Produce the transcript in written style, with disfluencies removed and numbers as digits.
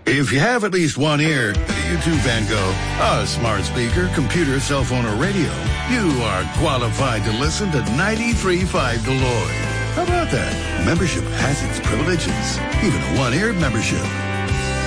If you have at least one ear, you too, Van Gogh, a smart speaker, computer, cell phone, or radio, you are qualified to listen to 93.5 The Lloyd. How about that? Membership has its privileges, even a one-ear membership.